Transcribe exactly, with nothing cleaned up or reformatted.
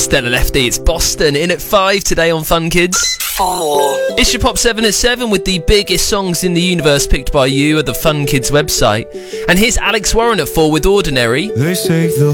Stella Lefty, it's Boston in at five today on Fun Kids. Four. It's your Pop seven at seven with the biggest songs in the universe picked by you at the Fun Kids website. And here's Alex Warren at four with Ordinary. They say the